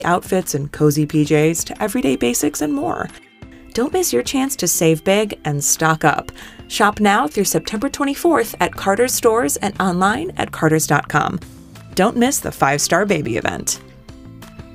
Outfits and cozy PJs to everyday basics and more. Don't miss your chance to save big and stock up. Shop now through September 24th at Carter's stores and online at carters.com. Don't miss the 5-Star Baby event.